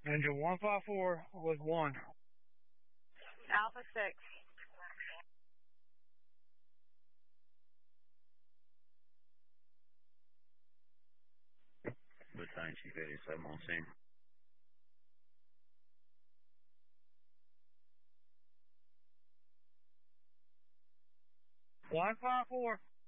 Engine 154 was 1. Alpha 6. Battalion Chief 87 on scene. 154.